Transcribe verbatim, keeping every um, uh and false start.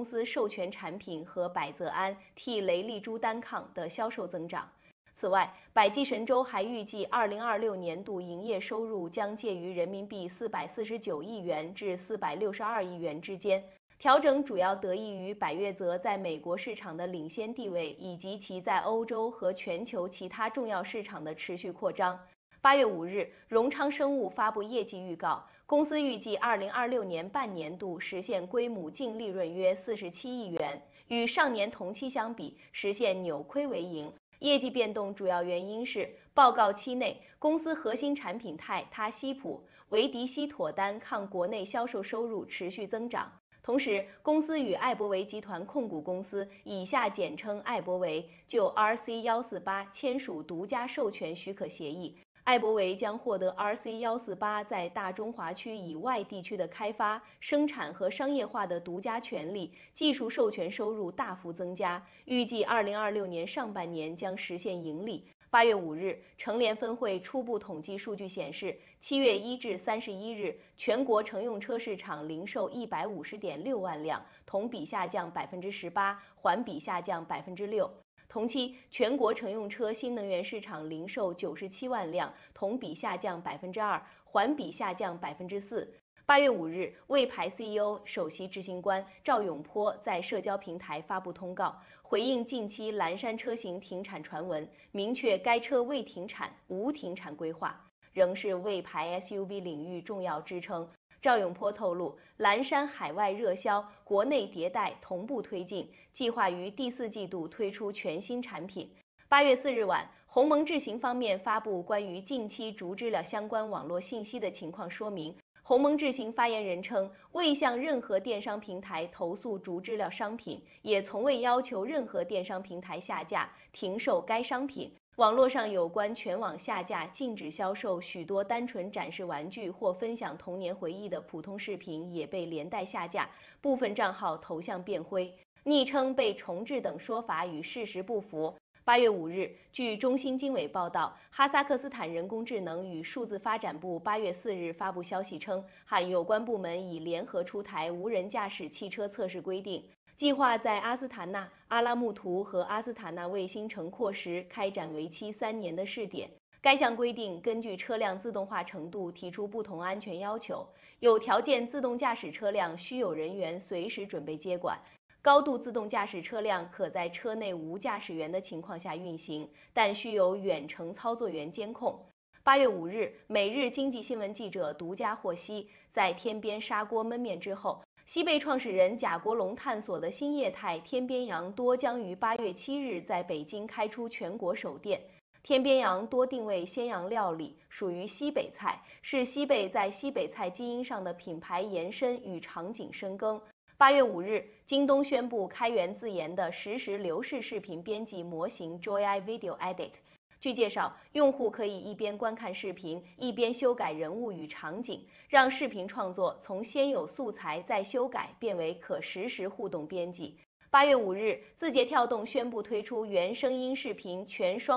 公司授权产品和百泽胺替雷利珠单抗的销售增长。此外，百济神州还预计，二零二六年度营业收入将介于人民币四百四十九亿元至四百六十二亿元之间。调整主要得益于百悦泽在美国市场的领先地位，以及其在欧洲和全球其他重要市场的持续扩张。八月五日，荣昌生物发布业绩预告，公司预计二零二六年半年度实现规模净利润约四十七亿元，与上年同期相比，实现扭亏为盈。业绩变动主要原因是，报告期内，公司核心产品泰他西普、维迪西妥单抗国内销售收入持续增长。同时，公司与艾博维集团控股公司（以下简称艾博维）就 R C 一四八签署独家授权许可协议。艾博维将获得 R C 一四八在大中华区以外地区的开发、生产和商业化的独家权利，技术授权收入大幅增加，预计二零二六年上半年将实现盈利。八月五日，成联分会初步统计数据显示，七月一至三十一日，全国乘用车市场零售一百五十点六万辆，同比下降百分之十八，环比下降百分之六。同期，全国乘用车新能源市场零售九十七万辆，同比下降百分之二，环比下降百分之四。八月五日，魏牌 C E O 首席执行官赵永波在社交平台发布通告，回应近期蓝山车型停产传闻，明确该车未停产，无停产规划，仍是魏牌 S U V 领域重要支撑。赵永波透露，蓝山海外热销，国内迭代同步推进，计划于第四季度推出全新产品。八月四日晚，鸿蒙智行方面发布关于近期竹知了相关网络信息的情况说明。鸿蒙智行发言人称，未向任何电商平台投诉竹知了商品，也从未要求任何电商平台下架、停售该商品。网络上有关全网下架、禁止销售许多单纯展示玩具或分享童年回忆的普通视频也被连带下架，部分账号头像变灰、昵称被重置等说法与事实不符。八月五日，据中新经纬报道，哈萨克斯坦人工智能与数字发展部八月四日发布消息称，哈有关部门已联合出台无人驾驶汽车测试规定，计划在阿斯塔纳、阿拉木图和阿斯塔纳卫星城廓时开展为期三年的试点。该项规定根据车辆自动化程度提出不同安全要求，有条件自动驾驶车辆需有人员随时准备接管。高度自动驾驶车辆可在车内无驾驶员的情况下运行，但需有远程操作员监控。八月五日，每日经济新闻记者独家获悉，在天边砂锅焖面之后，西贝创始人贾国龙探索的新业态天边羊多将于八月七日在北京开出全国首店。天边羊多定位鲜羊料理，属于西北菜，是西贝在西北菜基因上的品牌延伸与场景深耕。八月五日，京东宣布开源自研的实时流式视频编辑模型 Joy Video Edit。据介绍，用户可以一边观看视频，一边修改人物与场景，让视频创作从先有素材再修改变为可实时互动编辑。八月五日，字节跳动宣布推出原声音视频全双